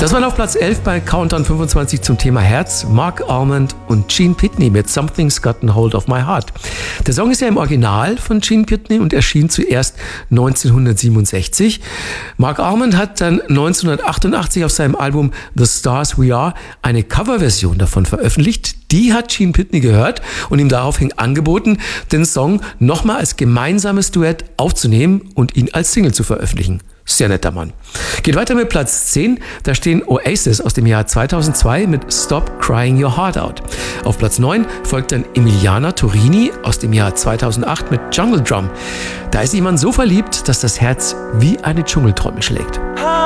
Das waren auf Platz 11 bei Countdown 25 zum Thema Herz. Mark Almond und Gene Pitney mit Something's Gotten Hold of My Heart. Der Song ist ja im Original von Gene Pitney und erschien zuerst 1967. Mark Almond hat dann 1988 auf seinem Album The Stars We Are eine Coverversion davon veröffentlicht. Die hat Gene Pitney gehört und ihm daraufhin angeboten, den Song nochmal als gemeinsames Duett aufzunehmen und ihn als Single zu veröffentlichen. Sehr netter Mann. Geht weiter mit Platz 10. Da stehen Oasis aus dem Jahr 2002 mit Stop Crying Your Heart Out. Auf Platz 9 folgt dann Emiliana Torini aus dem Jahr 2008 mit Jungle Drum. Da ist jemand so verliebt, dass das Herz wie eine Dschungeltrommel schlägt.